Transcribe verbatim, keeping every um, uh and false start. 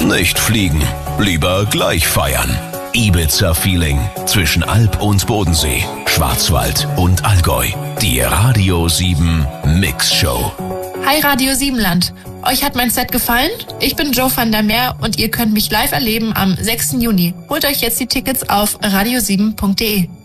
Nicht fliegen, lieber gleich feiern. Ibiza-Feeling zwischen Alp und Bodensee, Schwarzwald und Allgäu. Die Radio sieben Mix Show. Hi Radio Siebenland. Euch hat mein Set gefallen? Ich bin Joe van der Meer und ihr könnt mich live erleben am sechsten Juni. Holt euch jetzt die Tickets auf radio sieben punkt de.